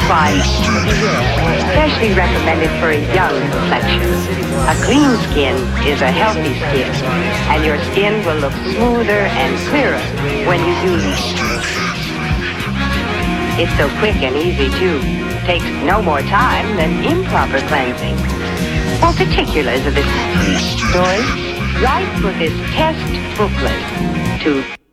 Try especially recommended for a young complexion. A clean skin is a healthy skin, and your skin will look smoother and clearer when you use it. It's so quick and easy too. Takes no more time than improper cleansing. For particulars of this story, write for this test booklet to